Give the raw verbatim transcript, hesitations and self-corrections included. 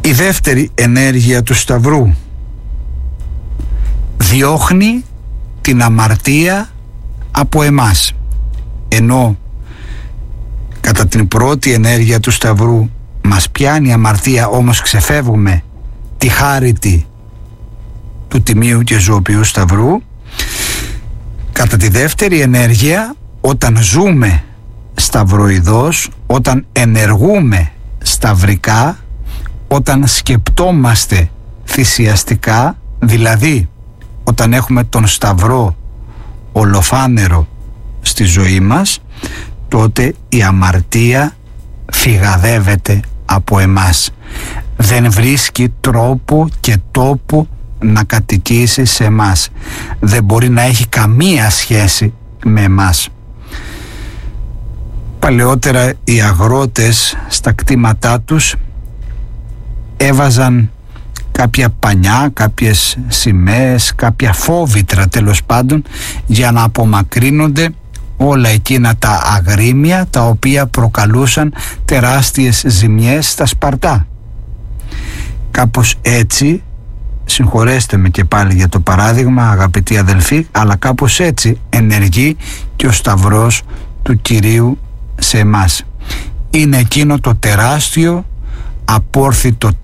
Η δεύτερη ενέργεια του Σταυρού διώχνει την αμαρτία από εμάς, ενώ κατά την πρώτη ενέργεια του Σταυρού μας πιάνει η αμαρτία, όμως ξεφεύγουμε τη χάριτη του Τιμίου και Ζωοποιού Σταυρού. Κατά τη δεύτερη ενέργεια, όταν ζούμε σταυροειδώς, όταν ενεργούμε σταυρικά, όταν σκεπτόμαστε θυσιαστικά, δηλαδή όταν έχουμε τον Σταυρό ολοφάνερο στη ζωή μας, τότε η αμαρτία φυγαδεύεται από εμάς. Δεν βρίσκει τρόπο και τόπο να κατοικήσει σε εμάς. Δεν μπορεί να έχει καμία σχέση με εμάς. Παλαιότερα οι αγρότες στα κτήματά τους έβαζαν κάποια πανιά, κάποιες σημαίες, κάποια φόβητρα τέλος πάντων, για να απομακρύνονται όλα εκείνα τα αγρίμια τα οποία προκαλούσαν τεράστιες ζημιές στα σπαρτά. Κάπως έτσι, συγχωρέστε με και πάλι για το παράδειγμα αγαπητοί αδελφοί, αλλά κάπως έτσι ενεργεί και ο Σταυρός του Κυρίου σε εμάς. Είναι εκείνο το τεράστιο απόρθητο